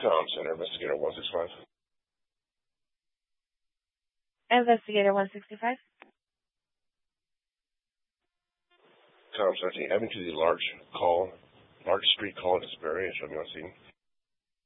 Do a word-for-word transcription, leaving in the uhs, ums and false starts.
Tom Center, Investigator one six five. Investigator one sixty-five. Tom Center, having to the large call, large street call in Hesperia, show me on scene.